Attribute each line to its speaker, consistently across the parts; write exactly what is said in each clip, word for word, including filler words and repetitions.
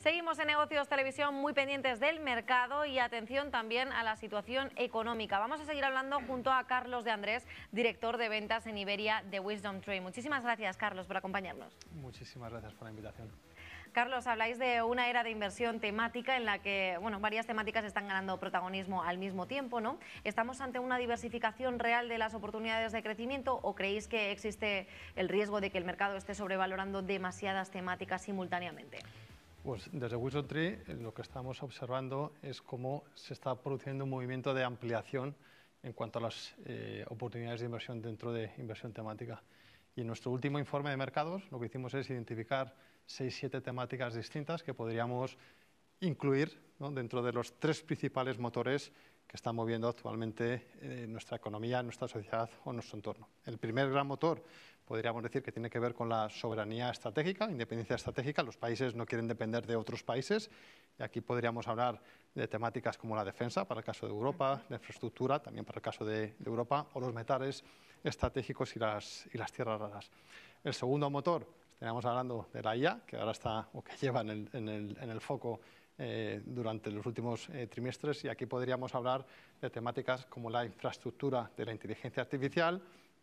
Speaker 1: Seguimos en Negocios Televisión muy pendientes del mercado y atención también a la situación económica. Vamos a seguir hablando junto a Carlos de Andrés, director de ventas en Iberia de WisdomTree. Muchísimas gracias, Carlos, por acompañarnos.
Speaker 2: Muchísimas gracias por la invitación.
Speaker 1: Carlos, habláis de una era de inversión temática en la que, bueno, varias temáticas están ganando protagonismo al mismo tiempo, ¿no? ¿Estamos ante una diversificación real de las oportunidades de crecimiento o creéis que existe el riesgo de que el mercado esté sobrevalorando demasiadas temáticas simultáneamente?
Speaker 2: Pues desde WisdomTree lo que estamos observando es cómo se está produciendo un movimiento de ampliación en cuanto a las eh, oportunidades de inversión dentro de inversión temática. Y en nuestro último informe de mercados lo que hicimos es identificar seis, siete temáticas distintas que podríamos incluir, ¿no?, dentro de los tres principales motores que están moviendo actualmente eh, nuestra economía, nuestra sociedad o nuestro entorno. El primer gran motor podríamos decir que tiene que ver con la soberanía estratégica, independencia estratégica. Los países no quieren depender de otros países y aquí podríamos hablar de temáticas como la defensa, para el caso de Europa, la infraestructura, también para el caso de, de Europa, o los metales estratégicos y las, y las tierras raras. El segundo motor, estaríamos hablando de la I A, que ahora está, o que lleva en el, en el, en el foco eh, durante los últimos eh, trimestres, y aquí podríamos hablar de temáticas como la infraestructura de la inteligencia artificial,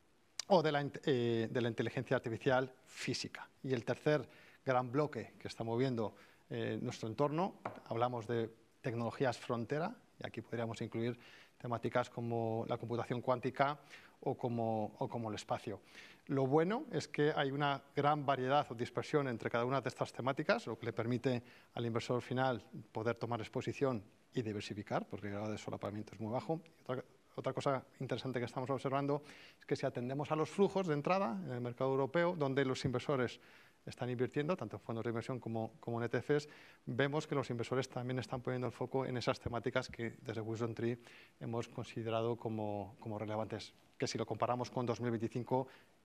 Speaker 2: o de la, eh, de la inteligencia artificial física. Y el tercer gran bloque que está moviendo eh, nuestro entorno, hablamos de tecnologías frontera, y aquí podríamos incluir temáticas como la computación cuántica o como, o como el espacio. Lo bueno es que hay una gran variedad o dispersión entre cada una de estas temáticas, lo que le permite al inversor final poder tomar exposición y diversificar, porque el grado de solapamiento es muy bajo. Otra, Otra cosa interesante que estamos observando es que si atendemos a los flujos de entrada en el mercado europeo, donde los inversores están invirtiendo, tanto en fondos de inversión como, como en E T Fs, vemos que los inversores también están poniendo el foco en esas temáticas que desde WisdomTree hemos considerado como, como relevantes, que si lo comparamos con dos mil veinticinco